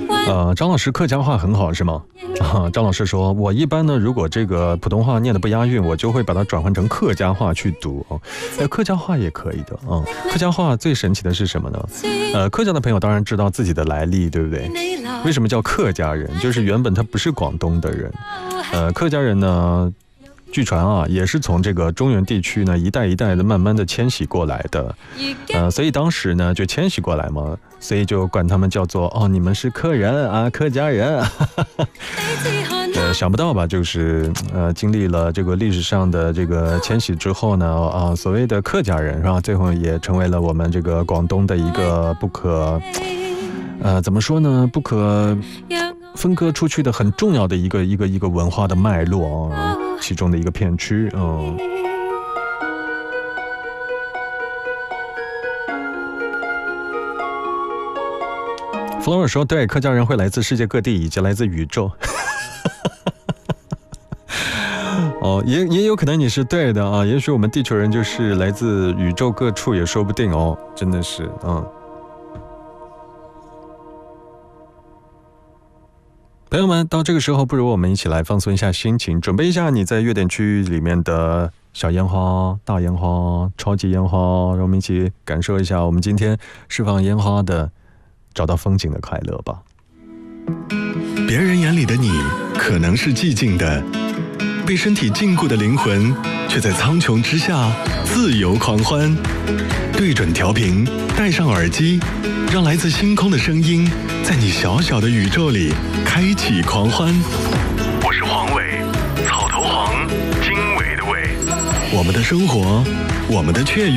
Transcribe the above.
张老师客家话很好是吗？张老师说，我一般呢，如果这个普通话念得不押韵，我就会把它转换成客家话去读。客家话也可以的啊。客家话最神奇的是什么呢？客家的朋友当然知道自己的来历，对不对？为什么叫客家人？就是原本他不是广东的人。客家人呢，据传啊，也是从这个中原地区呢一代一代的慢慢的迁徙过来的。所以当时呢就迁徙过来嘛，所以就管他们叫做你们是客人啊，客家人。想不到吧，就是经历了这个历史上的这个迁徙之后呢，所谓的客家人是吧，最后也成为了我们这个广东的一个不可怎么说呢，不可分割出去的很重要的一个文化的脉络其中的一个片区。弗洛尔说，对，客家人会来自世界各地以及来自宇宙。也有可能你是对的啊，也许我们地球人就是来自宇宙各处也说不定哦，真的是朋友们，到这个时候不如我们一起来放松一下心情，准备一下你在乐典区域里面的小烟花、大烟花、超级烟花，让我们一起感受一下我们今天释放烟花的找到风景的快乐吧。 别人眼里的你可能是寂静的，被身体禁锢的灵魂却在苍穹之下自由狂欢。对准调频，戴上耳机，让来自星空的声音在你小小的宇宙里开启狂欢。我是黄伟，草头黄，经纬的纬。我们的生活，我们的雀跃。